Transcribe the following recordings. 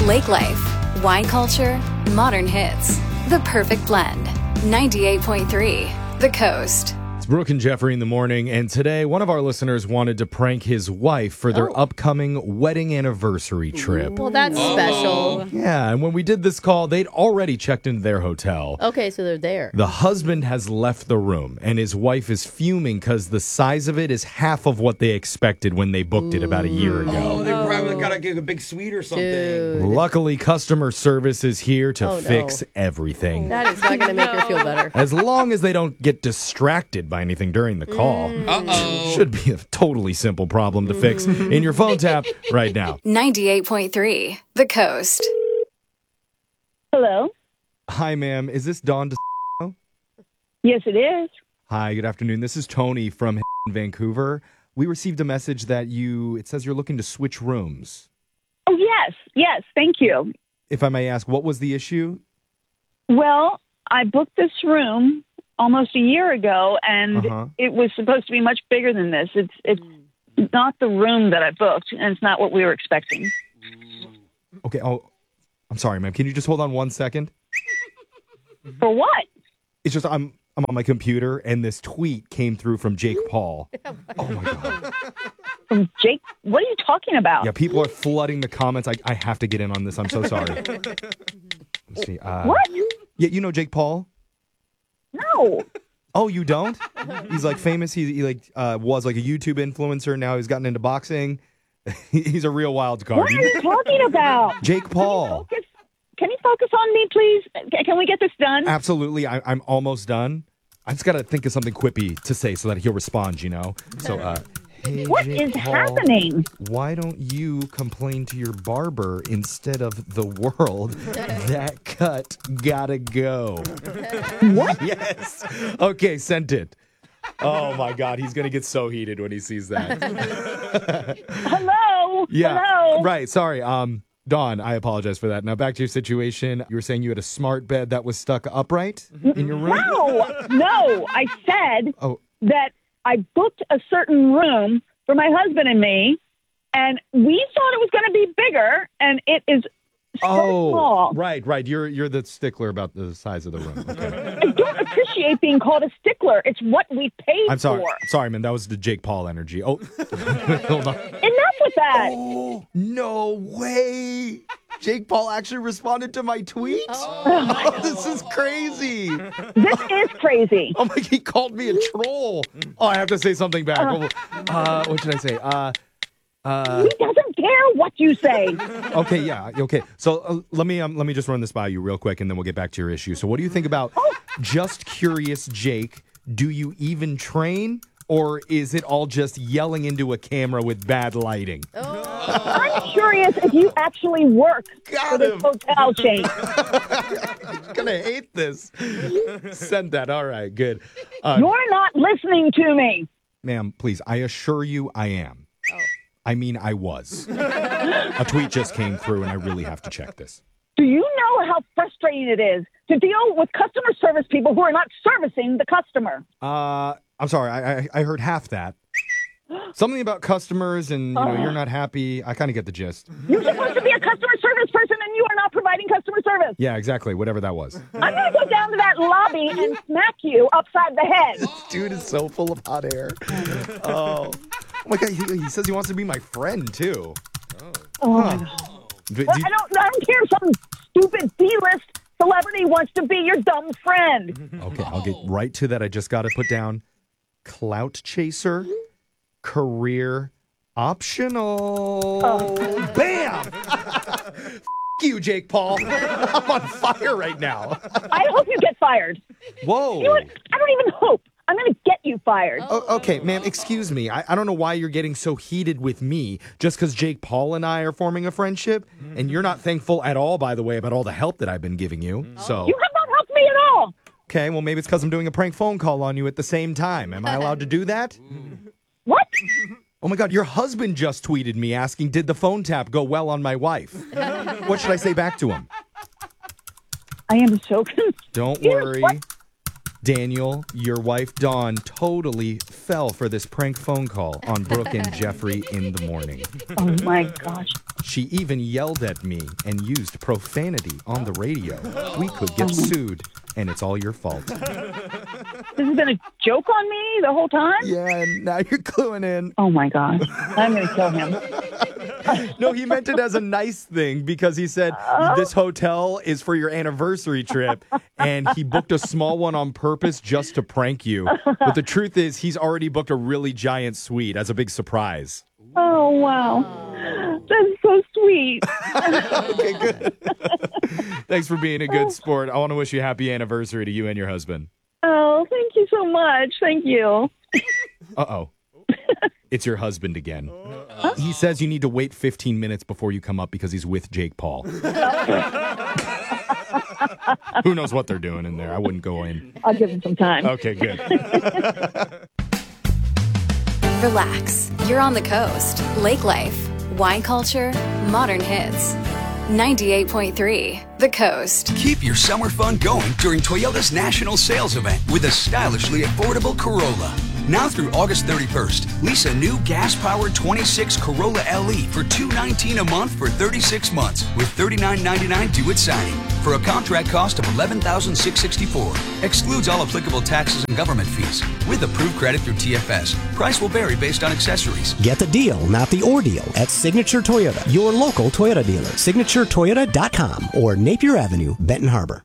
Lake life, wine culture, modern hits. The perfect blend. 98.3 The Coast. It's Brooke and Jeffrey in the morning, and today one of our listeners wanted to prank his wife for their upcoming wedding anniversary trip. Well, that's special. Yeah, and when we did this call, they'd already checked into their hotel. Okay, so they're there. The husband has left the room, and his wife is fuming because the size of it is half of what they expected when they booked it about a year ago. Oh, they probably got to give a big suite or something. Dude. Luckily, customer service is here to Oh, no. fix everything. That is not going to make her feel better. As long as they don't get distracted by anything during the call. Uh-oh. Should be a totally simple problem to fix in your phone tap right now. 98.3 The Coast. Hello. Hi, ma'am. Is this Dawn? Yes, it is. Hi, good afternoon. This is Tony from Vancouver. We received a message that it says you're looking to switch rooms. Oh, yes. Thank you. If I may ask, what was the issue? Well, I booked this room almost a year ago, and it was supposed to be much bigger than this. It's not the room that I booked, and it's not what we were expecting. Okay. Oh, I'm sorry, ma'am. Can you just hold on 1 second? For what? It's just I'm on my computer, and this tweet came through from Jake Paul. Oh my God. From Jake? What are you talking about? Yeah, people are flooding the comments. I have to get in on this. I'm so sorry. Let's see. What? Yeah, you know Jake Paul? No. Oh, you don't? He's like famous. He was like a YouTube influencer. Now he's gotten into boxing. He's a real wild card. What are you talking about? Jake Paul. Can you focus on me, please? Can we get this done? Absolutely. I'm almost done. I just got to think of something quippy to say so that he'll respond, you know? So, hey, What Jake is Paul, happening? why don't you complain to your barber instead of the world? That cut gotta go. What? Yes. Okay, sent it. Oh my God, he's gonna get so heated when he sees that. Hello? Yeah. Hello? Right. Sorry. Dawn, I apologize for that. Now back to your situation. You were saying you had a smart bed that was stuck upright in your room? No. I said that I booked a certain room for my husband and me, and we thought it was going to be bigger, and it is so small. Right. You're the stickler about the size of the room. Okay. I don't appreciate being called a stickler. It's what we paid I'm sorry. for. Sorry, man. That was the Jake Paul energy. Oh, hold on. Enough with that. Oh, no way. Jake Paul actually responded to my tweet? Oh, this is crazy. This is crazy. Oh, my, he called me a troll. Oh, I have to say something back. What should I say? He doesn't care what you say. Okay, yeah, okay. So let me just run this by you real quick, and then we'll get back to your issue. So what do you think about Just Curious Jake? Do you even train, or is it all just yelling into a camera with bad lighting? I'm curious if you actually work for this hotel chain. He's gonna hate this. Send that. All right, good. You're not listening to me. Ma'am, please, I assure you I am. I mean, I was. A tweet just came through, and I really have to check this. Do you know how frustrating it is to deal with customer service people who are not servicing the customer? I'm sorry, I heard half that. Something about customers and you're not happy. I kind of get the gist. You're supposed to be a customer service person, and you are not providing customer service. Yeah, exactly. Whatever that was. I'm going to go down to that lobby and smack you upside the head. This dude is so full of hot air. Oh my God, he says he wants to be my friend too. Oh my God. I don't care. Some stupid D-list celebrity wants to be your dumb friend. Okay, I'll get right to that. I just got to put down clout chaser, career optional. Bam! F you, Jake Paul. I'm on fire right now. I hope you get fired. Whoa. You know what? I don't even hope. I'm going to get you fired. Okay, ma'am, excuse me. I don't know why you're getting so heated with me just because Jake Paul and I are forming a friendship. And you're not thankful at all, by the way, about all the help that I've been giving you. So. You have not helped me at all. Okay, well, maybe it's because I'm doing a prank phone call on you at the same time. Am I allowed to do that? What? Oh, my God, your husband just tweeted me asking, did the phone tap go well on my wife? What should I say back to him? I am so confused. Don't worry. What? Daniel, your wife Dawn totally fell for this prank phone call on Brooke and Jeffrey in the morning. Oh my gosh. She even yelled at me and used profanity on the radio. We could get sued, and it's all your fault. This has been a joke on me the whole time? Yeah, and now you're cluing in. Oh, my God. I'm going to kill him. No, he meant it as a nice thing because he said this hotel is for your anniversary trip, and he booked a small one on purpose just to prank you. But the truth is, he's already booked a really giant suite as a big surprise. Oh, wow. That's so sweet. Okay, good. Thanks for being a good sport. I want to wish you a happy anniversary to you and your husband. Oh, thank you so much. Thank you. Uh-oh. It's your husband again. He says you need to wait 15 minutes before you come up because he's with Jake Paul. Who knows what they're doing in there? I wouldn't go in. I'll give him some time. Okay, good. Relax. You're on the coast. Lake life, wine culture, modern hits. 98.3 The Coast. Keep your summer fun going during Toyota's national sales event with a stylishly affordable Corolla. Now through August 31st, lease a new gas-powered 26 Corolla LE for $219 a month for 36 months with $39.99 due at signing for a contract cost of $11,664. Excludes all applicable taxes and government fees with approved credit through TFS. Price will vary based on accessories. Get the deal, not the ordeal, at Signature Toyota, your local Toyota dealer. SignatureToyota.com or Napier Avenue, Benton Harbor.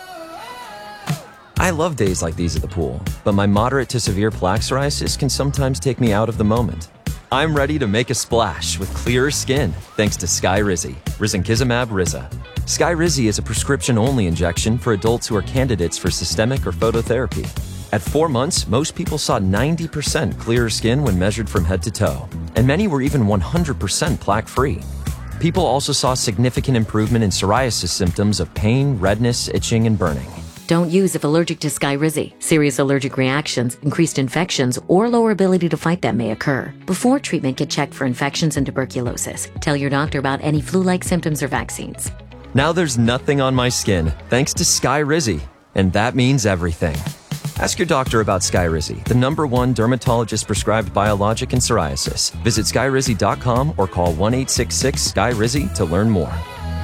I love days like these at the pool, but my moderate to severe plaque psoriasis can sometimes take me out of the moment. I'm ready to make a splash with clearer skin thanks to Skyrizi, Risankizumab Riza. Skyrizi is a prescription-only injection for adults who are candidates for systemic or phototherapy. At 4 months, most people saw 90% clearer skin when measured from head to toe, and many were even 100% plaque-free. People also saw significant improvement in psoriasis symptoms of pain, redness, itching, and burning. Don't use if allergic to Skyrizi. Serious allergic reactions, increased infections, or lower ability to fight them may occur. Before treatment, get checked for infections and tuberculosis. Tell your doctor about any flu-like symptoms or vaccines. Now there's nothing on my skin thanks to Skyrizi, and that means everything. Ask your doctor about Skyrizi, the #1 dermatologist-prescribed biologic in psoriasis. Visit Skyrizi.com or call 1-866-SKYRIZI to learn more.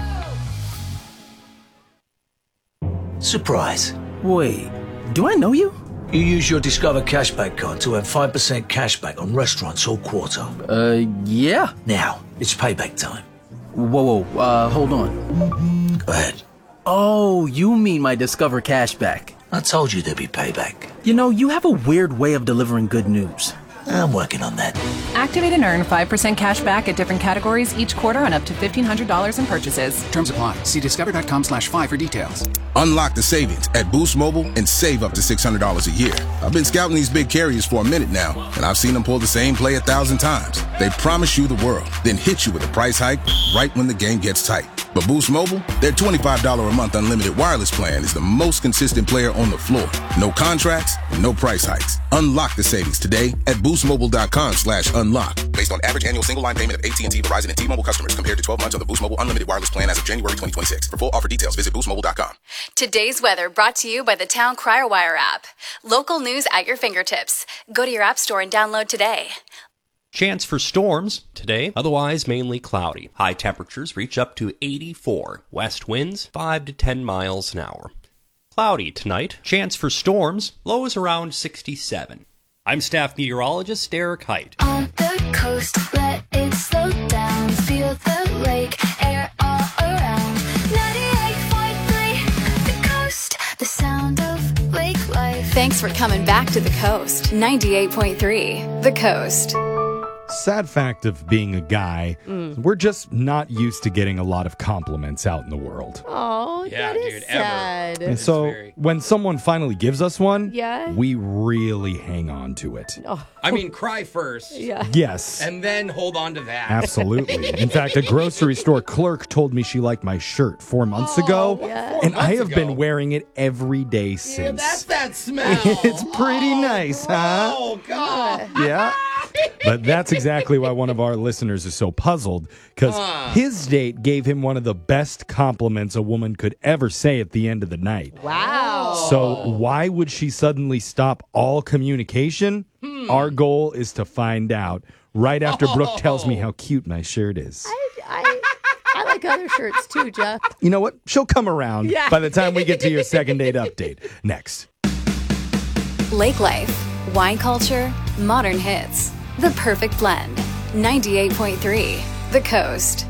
Surprise. Wait, do I know you? You use your Discover Cashback card to earn 5% cashback on restaurants all quarter. Yeah. Now, it's payback time. Whoa, hold on. Go ahead. Oh, you mean my Discover Cashback. I told you there'd be payback. You know, you have a weird way of delivering good news. I'm working on that. Activate and earn 5% cash back at different categories each quarter on up to $1,500 in purchases. Terms apply. See discover.com/5 for details. Unlock the savings at Boost Mobile and save up to $600 a year. I've been scouting these big carriers for a minute now, and I've seen them pull the same play 1,000 times. They promise you the world, then hit you with a price hike right when the game gets tight. But Boost Mobile, their $25 a month unlimited wireless plan is the most consistent player on the floor. No contracts, no price hikes. Unlock the savings today at boostmobile.com/unlock. Based on average annual single line payment of AT&T, Verizon, and T-Mobile customers compared to 12 months on the Boost Mobile unlimited wireless plan as of January 2026. For full offer details, visit boostmobile.com. Today's weather brought to you by the Town Crier Wire app. Local news at your fingertips. Go to your app store and download today. Chance for storms today, otherwise mainly cloudy. High temperatures reach up to 84. West winds 5 to 10 miles an hour. Cloudy tonight. Chance for storms. Lows around 67. I'm staff meteorologist Derek Height. On the coast, let it slow down. Feel the lake, air all around. 98.3, the coast, the sound of lake life. Thanks for coming back to the coast. 98.3 The Coast. Sad fact of being a guy, we're just not used to getting a lot of compliments out in the world. Oh, Yeah, that is dude, sad. And so when someone finally gives us one, Yeah. we really hang on to it. Oh. I mean, cry first. Yeah. Yes. And then hold on to that. Absolutely. In fact, a grocery store clerk told me she liked my shirt 4 months ago, and I have been wearing it every day since. That's that smell. It's pretty nice, huh? Oh, God. Yeah. But that's exactly why one of our listeners is so puzzled, because his date gave him one of the best compliments a woman could ever say at the end of the night. Wow. So why would she suddenly stop all communication? Our goal is to find out right after Brooke tells me how cute my shirt is. like other shirts too, Jeff. You know what? She'll come around Yeah. by the time we get to your second date update. Next. Lake life, wine culture, modern hits. The perfect blend. 98.3 The Coast.